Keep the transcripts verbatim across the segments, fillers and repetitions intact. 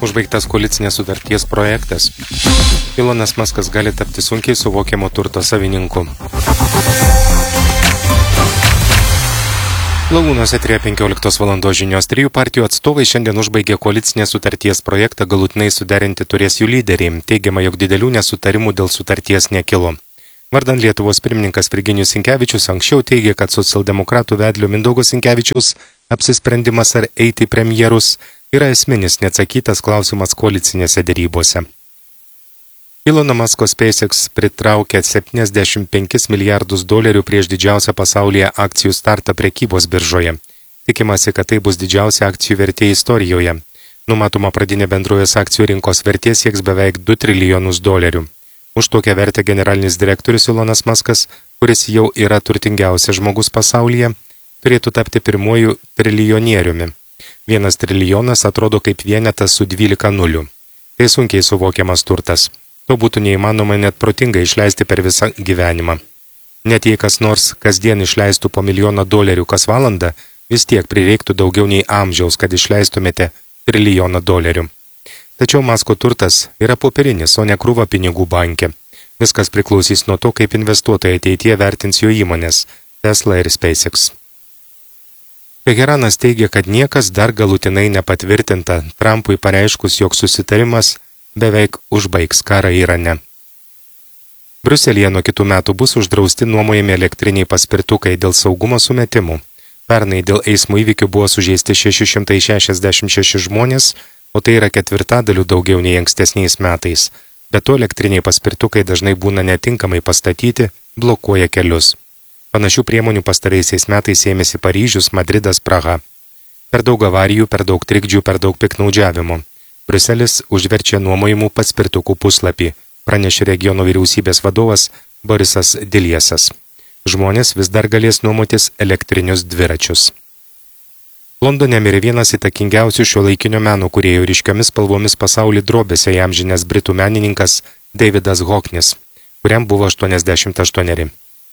Užbaigtas koalicinės sutarties projektas. Ilonas Maskas gali tapti sunkiai suvokiamo turto savininku. Lalūnos eteryje penkioliktos valandos žinios. Trijų partijų atstovai šiandien užbaigė koalicinės sutarties projektą, galutinai suderinti turės jų lyderiai. Teigiama, jog didelių nesutarimų dėl sutarties nekilo. Vardan Lietuvos pirmininkas Virginijus Sinkevičius anksčiau teigė, kad socialdemokratų vedlio Mindaugo Sinkevičiaus apsisprendimas ar eiti į premjerus yra esminis neatsakytas klausimas koalicinėse derybose. Ilono Masko SpaceX pritraukė septyniasdešimt penkis milijardus dolerių prieš didžiausią pasaulyje akcijų startą prekybos biržoje. Tikimasi, kad tai bus didžiausia akcijų vertė istorijoje. Numatoma pradinė bendrovės akcijų rinkos vertė sieks beveik du trilijonus dolerių. Už tokią vertę generalinis direktorius Ilonas Maskas, kuris jau yra turtingiausias žmogus pasaulyje, turėtų tapti pirmuoju trilijonieriumi. Vienas trilijonas atrodo kaip vienetas su dvylika nulių. Tai sunkiai suvokiamas turtas. To būtų neįmanoma net protingai išleisti per visą gyvenimą. Net jei kas nors kasdien išleistų po milijoną dolerių kas valandą, vis tiek prireiktų daugiau nei amžiaus, kad išleistumėte trilijoną dolerių. Tačiau Masko turtas yra popierinis, o ne krūva pinigų banke. Viskas priklausys nuo to, kaip investuotojai ateityje vertins jo įmonės Tesla ir SpaceX. Teheranas teigia, kad niekas dar galutinai nepatvirtinta, Trumpui pareiškus, jog susitarimas beveik užbaigs karą Irane. Briuselyje nuo kitų metų bus uždrausti nuomojami elektriniai paspirtukai dėl saugumo sumetimų. Pernai dėl eismo įvykių buvo sužeisti šeši šimtai šešiasdešimt šeši žmonės, o tai yra ketvirtadalių daugiau nei ankstesniais metais. Be to elektriniai paspirtukai dažnai būna netinkamai pastatyti, blokuoja kelius. Panašių priemonių pastaraisiais metais ėmėsi Paryžius, Madridas, Praha. Per daug avarijų, per daug trikdžių, per daug piknaudžiavimo. Briuselis užverčia nuomojimų paspirtukų puslapį, pranešė regiono vyriausybės vadovas Borisas Diliesas. Žmonės vis dar galės nuomotis elektrinius dviračius. Londone mirė vienas įtakingiausių šiuolaikinio meno kūrėjų, ryškiomis spalvomis pasaulį drobėse įamžinęs britų menininkas Davidas Hocknis, kuriam buvo aštuoniasdešimt aštuoneri.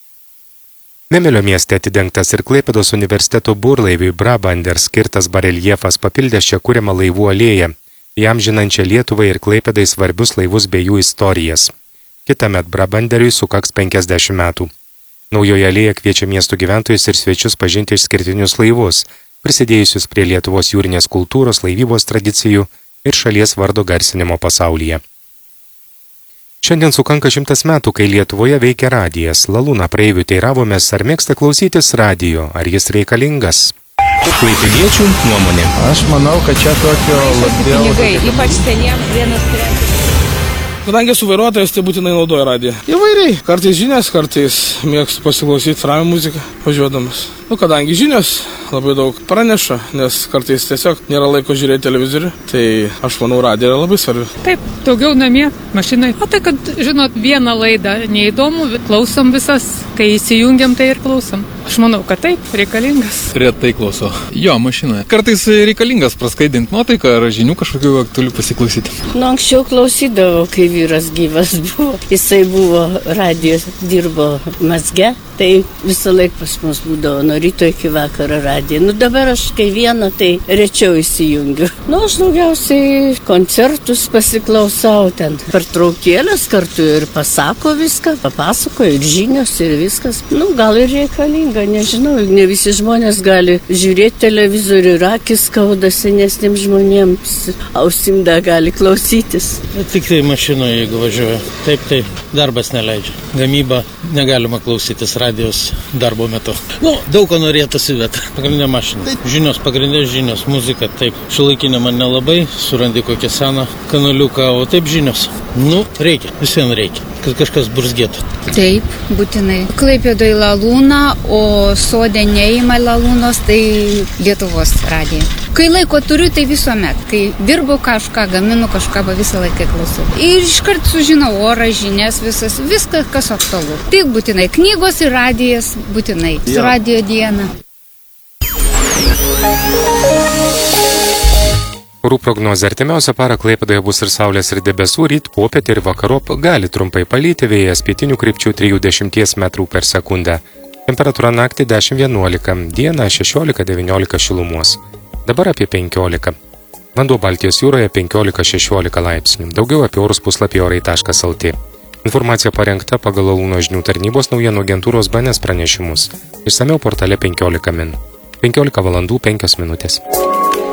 Memelio mieste atidengtas ir Klaipėdos universiteto burlaiviui Brabander skirtas bareljefas papildė šią kuriamą laivų alėją, įamžinančią Lietuvai ir Klaipėdai svarbius laivus bei jų istorijas. Kitąmet Brabanderiui sukaks penkiasdešimt metų. Naujoje alėja kviečia miestų gyventojus ir svečius pažinti išskirtinius laivus, prisidėjusius prie Lietuvos jūrinės kultūros, laivybos tradicijų ir šalies vardo garsinimo pasaulyje. Šiandien sukanka šimtas metų, kai Lietuvoje veikia radijas. Lalūna praeivių teiravomės, ar mėgsta klausytis radijo, ar jis reikalingas. Klaipėdiečių nuomonė. Aš manau, kad čia tokio labiau... Pinigai, ypač seniem vienas turėtų. Kadangi esu vairuotojas, tai būtinai naudoju radiją. Įvairiai. Kartais žinias, kartais mėgstu pasiklausyti ramią muziką važiuodamas. Nu, kadangi žinios labai daug praneša, nes kartais tiesiog nėra laiko žiūrėti televizorių, tai aš manau, radija yra labai svarbi. Taip, daugiau namie, mašinai. O tai, kad, žinot, vieną laidą neįdomu, klausom visas, kai įsijungiam, tai ir klausom. Aš manau, kad taip, reikalingas. Retai klauso. Jo, mašinoje. Kartais reikalingas praskaidinti nuotaiką ar žinių kažkokių aktualių pasiklausyti. Nu, anksčiau klausydavau, kai vyras gyvas buvo. Jisai buvo radijos, dirbo Mazge, tai visą laiką pas mus būdavo nuo ryto iki vakaro radiją. Nu, dabar aš kai vieną, tai rečiau įsijungiu. Nu, aš daugiausiai koncertus pasiklausau ten. Pertraukėlės kartu ir pasako viską, papasakoju ir žinios ir viskas. Nu, gal ir reikalinga. Nežinau, ne visi žmonės gali žiūrėti televizorių ir akis skauda senesniems žmonėms, ausim dar gali klausytis. Tik tai mašinoje, jeigu važiuoja. Taip, taip, darbas neleidžia. Gamyba negalima klausytis radijos darbo metu. Nu, daug ko norėtųsi, bet pagrindinė mašina. Žinios, pagrindinė žinios, muzika, taip. Šiuolaikinė man nelabai, surandi kokią seną kanaliuką, o taip žinios. Nu, reikia, visiems reikia, kad kažkas burzgėtų. Taip, būtinai. Klaipėdoje Lalūna, o sode neima Lalūnos, tai Lietuvos radija. Kai laiko turiu, tai visuomet. Kai dirbu kažką, gaminu kažką, visą laiką klausau. Ir iškart sužinau orą, žinias, visas, viskas, kas aktualu. Tik būtinai knygos ir radijas, būtinai. Su radijo diena. Orų prognozė artimiausią parą Klaipėdoje bus ir saulės ir debesų, ryt popietę ir vakarop gali trumpai palyti, vėjas pietinių krypčių trisdešimt metrų per sekundę. Temperatūra naktį dešimt vienuolika, dieną šešiolika devyniolika šilumos. Dabar apie penkiolika. Vanduo Baltijos jūroje penkiolika šešiolika laipsnių. Daugiau apie orus puslapį orai taškas lt. Informacija parengta pagal Alūno žinių tarnybos naujienų agentūros B N S pranešimus. Išsamiau portale penkiolika min. penkiolika valandų penkios minutės.